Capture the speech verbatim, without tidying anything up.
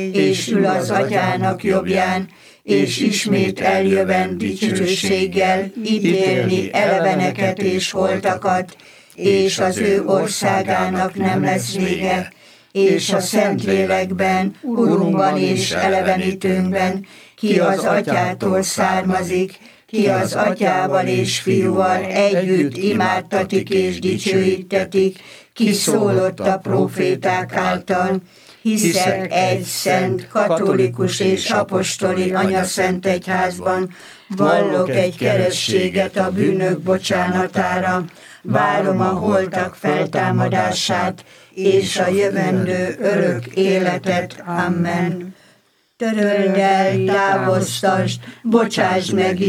és ül az Atyának jobbján, és ismét eljövend dicsőséggel ítélni eleveneket és holtakat, és az ő országának nem lesz vége, és a Szentlélekben, Urunkban és elevenítőnkben, ki az Atyától származik, ki az Atyával és Fiúval együtt imádtatik és dicsőítetik, ki szólott a próféták által. Hiszek egy szent, katolikus és apostoli anyaszent egyházban, vallok egy keresztséget a bűnök bocsánatára, várom a holtak feltámadását és a jövendő örök életet. Amen. Töröld el, távoztasd, bocsásd meg